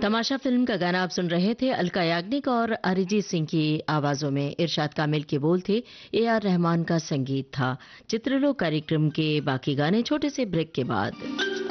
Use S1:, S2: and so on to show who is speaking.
S1: तमाशा film का गाना आप सुन रहे थे। अलका याग्निक और अरिजीत सिंह की आवाजों में। इरशाद कामिल के बोल थे, AR रहमान का संगीत था। चित्रलोक कार्यक्रम के बाकी गाने छोटे से ब्रेक के बाद।